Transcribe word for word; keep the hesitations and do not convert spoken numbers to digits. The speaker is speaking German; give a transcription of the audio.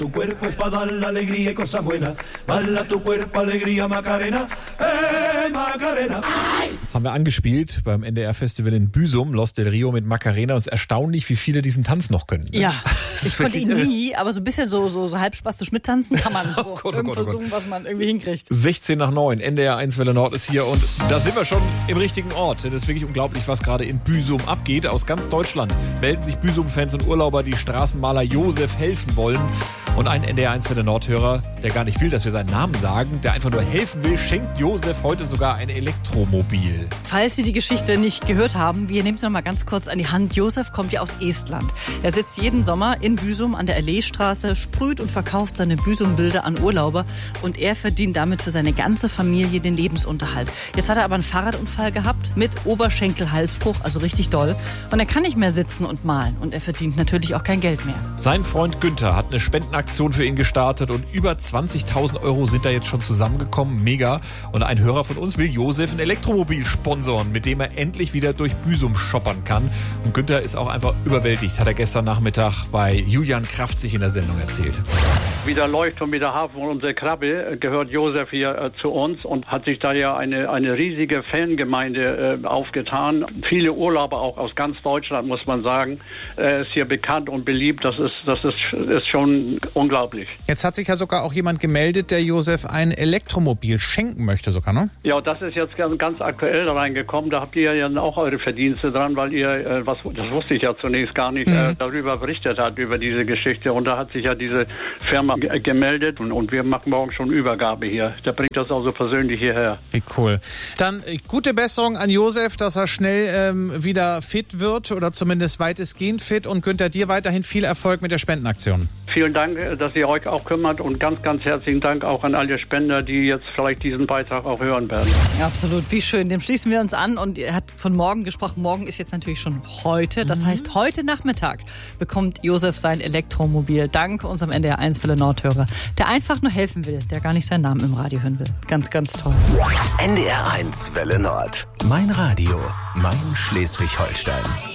Tu cuerpo es para dar la alegría y cosas buenas. Bala tu cuerpo, alegría, Macarena. Eh, Macarena. Haben wir angespielt beim N D R-Festival in Büsum, Los del Rio mit Macarena. Und es ist erstaunlich, wie viele diesen Tanz noch können. Ne? Ja, ich konnte ihn nie, aber so ein bisschen so, so, so halbspastisch mittanzen kann man. So oh Gott, oh irgendwo Gott, oh singen, was man irgendwie hinkriegt. sechzehn nach neun, N D R eins Welle Nord ist hier und da sind wir schon im richtigen Ort. Denn es ist wirklich unglaublich, was gerade in Büsum abgeht. Aus ganz Deutschland melden sich Büsum-Fans und Urlauber, die Straßenmaler Josef helfen wollen. Und ein N D R eins Welle Nord-Hörer, der gar nicht will, dass wir seinen Namen sagen, der einfach nur helfen will, schenkt Josef heute sogar ein Elektromobil. Falls Sie die Geschichte nicht gehört haben, wir nehmen noch mal ganz kurz an die Hand. Josef kommt ja aus Estland. Er sitzt jeden Sommer in Büsum an der Alleestraße, sprüht und verkauft seine Büsum-Bilder an Urlauber und er verdient damit für seine ganze Familie den Lebensunterhalt. Jetzt hat er aber einen Fahrradunfall gehabt mit Oberschenkelhalsbruch, also richtig doll. Und er kann nicht mehr sitzen und malen und er verdient natürlich auch kein Geld mehr. Sein Freund Günther hat eine Spendenaktion für ihn gestartet und über zwanzigtausend Euro sind da jetzt schon zusammengekommen. Mega. Und ein Hörer von uns will Josef ein Elektromobil sponsoren, mit dem er endlich wieder durch Büsum shoppern kann. Und Günther ist auch einfach überwältigt, hat er gestern Nachmittag bei Julian Kraft sich in der Sendung erzählt. Wie der Leuchtturm, wie der Hafen und unsere Krabbe gehört Josef hier äh, zu uns und hat sich da ja eine, eine riesige Fangemeinde äh, aufgetan. Viele Urlauber auch aus ganz Deutschland, muss man sagen. Er ist hier bekannt und beliebt. Das ist, das ist, ist schon unglaublich. Jetzt hat sich ja sogar auch jemand gemeldet, der Josef ein Elektromobil schenken möchte sogar, ne? Ja, das ist jetzt ganz, ganz aktuell da reingekommen. Da habt ihr ja auch eure Verdienste dran, weil ihr, äh, was, das wusste ich ja zunächst gar nicht, mhm. äh, darüber berichtet habt, über diese Geschichte. Und da hat sich ja diese Firma g- gemeldet und, und wir machen morgen schon Übergabe hier. Der bringt das also persönlich hierher. Wie cool. Dann äh, gute Besserung an Josef, dass er schnell ähm, wieder fit wird oder zumindest weitestgehend fit. Und Günther, dir weiterhin viel Erfolg mit der Spendenaktion. Vielen Dank, dass ihr euch auch kümmert und ganz, ganz herzlichen Dank auch an alle Spender, die jetzt vielleicht diesen Beitrag auch hören werden. Ja, absolut, wie schön. Dem schließen wir uns an und er hat von morgen gesprochen. Morgen ist jetzt natürlich schon heute. Das mhm. heißt, heute Nachmittag bekommt Josef sein Elektromobil dank unserem N D R eins Welle Nord-Hörer, der einfach nur helfen will, der gar nicht seinen Namen im Radio hören will. Ganz, ganz toll. N D R eins Welle Nord. Mein Radio, mein Schleswig-Holstein.